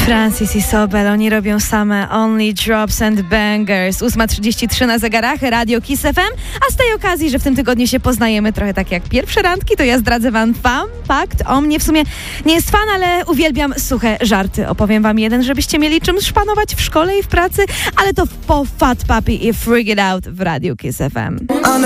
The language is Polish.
Francis i Sobel, oni robią same Only Drops and Bangers. 8:33 na zegarach, Radio Kiss FM. A z tej okazji, że w tym tygodniu się poznajemy trochę tak jak pierwsze randki, to ja zdradzę wam fakt o mnie. W sumie nie jest fan, ale uwielbiam suche żarty. Opowiem wam jeden, żebyście mieli czym szpanować w szkole i w pracy, ale to po Fat Puppy i Freak It Out w Radio Kiss FM.